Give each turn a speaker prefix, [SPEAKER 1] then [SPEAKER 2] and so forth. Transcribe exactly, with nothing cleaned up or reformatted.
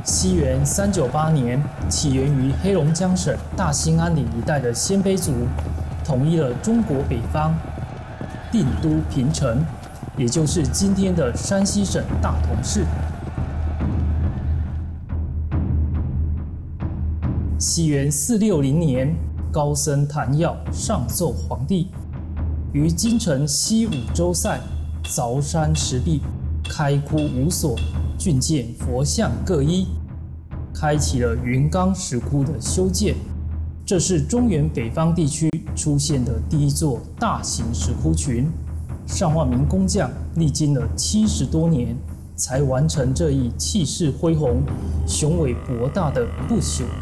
[SPEAKER 1] 西元三九八年，起源于黑龙江省大兴安岭一带的鲜卑族，统一了中国北方，定都平城，也就是今天的山西省大同市。西元四六零年，高僧谭耀上奏皇帝，于京城西五洲塞凿山石壁，开窟五所，浚建佛像各一，开启了云冈石窟的修建。这是中原北方地区出现的第一座大型石窟群。上万名工匠历经了七十多年，才完成这一气势恢宏、雄伟博大的不朽